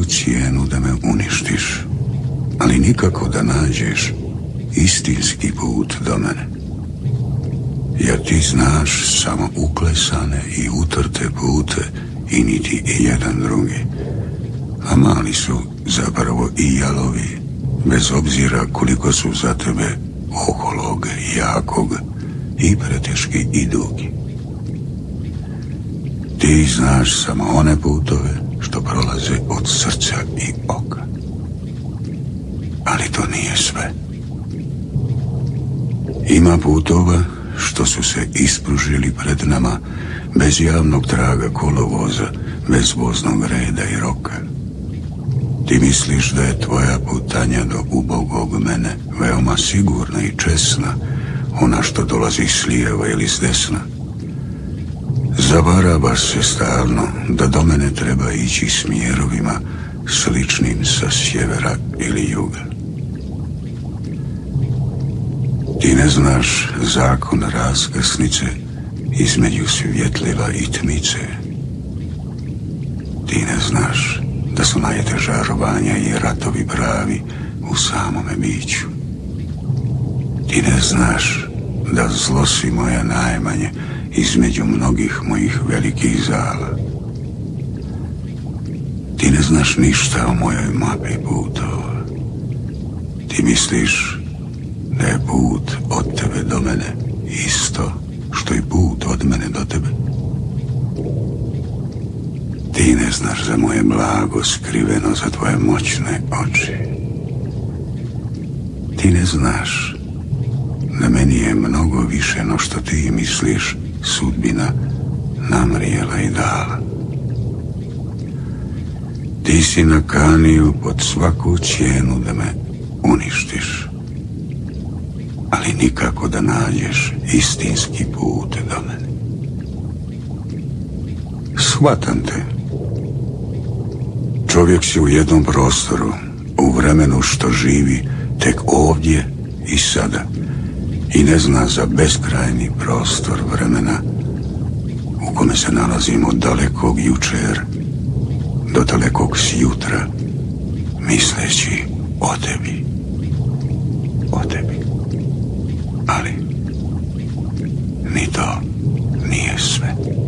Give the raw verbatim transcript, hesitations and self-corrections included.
svaku cijenu da me uništiš, ali nikako da nađeš istinski put do mene. Jer ti znaš samo uklesane i utrte pute i niti i jedan drugi. A mali su zapravo i jalovi, bez obzira koliko su za tebe oholog, jakog i preteški i dugi. Ti znaš samo one putove što prolaze od srca i oka. Ali to nije sve. Ima putova što su se ispružili pred nama bez javnog traga kolovoza, bez voznog reda i roka. Ti misliš da je tvoja putanja do ubogog mene veoma sigurna i česna, ona što dolazi s lijeva ili s desna. Zavaravaš se stalno da do mene treba ići smjerovima sličnim sa sjevera ili juga. Ti ne znaš zakon raskrsnice između svjetliva i tmice. Ti ne znaš da su najteža rovanja i ratovi pravi u samome biću. Ti ne znaš da zlo si moja najmanje između mnogih mojih velikih zala. Ti ne znaš ništa o mojoj mapi putova. Ti misliš da je put od tebe do mene isto što i put od mene do tebe. Ti ne znaš za moje blago skriveno za tvoje moćne oči. Ti ne znaš da meni je mnogo više no što ti misliš sudbina namrijela i dala. Ti si nakanio pod svaku cijenu da me uništiš, ali nikako da nađeš istinski put do mene. Shvatam te. Čovjek si u jednom prostoru, u vremenu što živi tek ovdje i sada, i ne zna za beskrajni prostor vremena u kome se nalazimo od dalekog jučer do dalekog sjutra, misleći o tebi, o tebi. Ali ni to nije sve.